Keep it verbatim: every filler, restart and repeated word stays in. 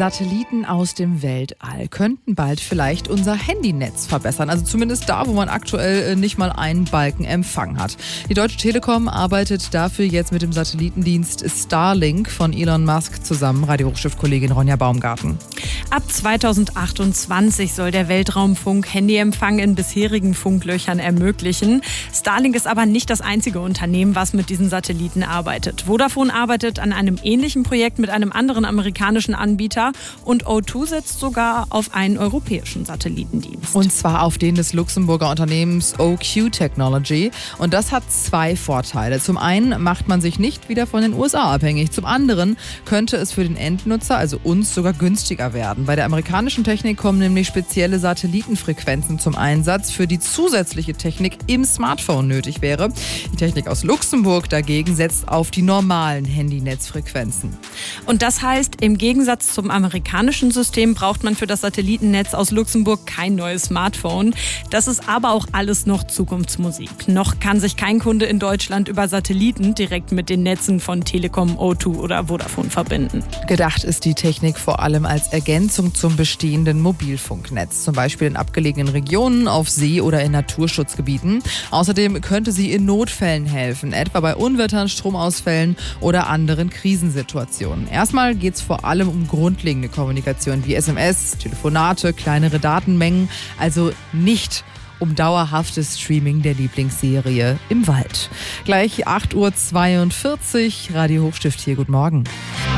Satelliten aus dem Weltall könnten bald vielleicht unser Handynetz verbessern. Also zumindest da, wo man aktuell nicht mal einen Balken Empfang hat. Die Deutsche Telekom arbeitet dafür jetzt mit dem Satellitendienst Starlink von Elon Musk zusammen. Radio Hochstift-Kollegin Ronja Baumgarten. Ab zweitausendachtundzwanzig soll der Weltraumfunk Handyempfang in bisherigen Funklöchern ermöglichen. Starlink ist aber nicht das einzige Unternehmen, was mit diesen Satelliten arbeitet. Vodafone arbeitet an einem ähnlichen Projekt mit einem anderen amerikanischen Anbieter und O zwei setzt sogar auf einen europäischen Satellitendienst. Und zwar auf den des Luxemburger Unternehmens O Q Technology. Und das hat zwei Vorteile. Zum einen macht man sich nicht wieder von den U S A abhängig. Zum anderen könnte es für den Endnutzer, also uns, sogar günstiger werden. Bei der amerikanischen Technik kommen nämlich spezielle Satellitenfrequenzen zum Einsatz, für die zusätzliche Technik im Smartphone nötig wäre. Die Technik aus Luxemburg dagegen setzt auf die normalen Handynetzfrequenzen. Und das heißt, im Gegensatz zum amerikanischen System braucht man für das Satellitennetz aus Luxemburg kein neues Smartphone. Das ist aber auch alles noch Zukunftsmusik. Noch kann sich kein Kunde in Deutschland über Satelliten direkt mit den Netzen von Telekom, O zwei oder Vodafone verbinden. Gedacht ist die Technik vor allem als Ergänzung zum bestehenden Mobilfunknetz, zum Beispiel in abgelegenen Regionen, auf See- oder in Naturschutzgebieten. Außerdem könnte sie in Notfällen helfen, etwa bei Unwettern, Stromausfällen oder anderen Krisensituationen. Erstmal geht es vor allem um grundlegende Kommunikation wie S M S, Telefonate, kleinere Datenmengen, also nicht um dauerhaftes Streaming der Lieblingsserie im Wald. Gleich acht Uhr zweiundvierzig, Radio Hochstift hier, guten Morgen.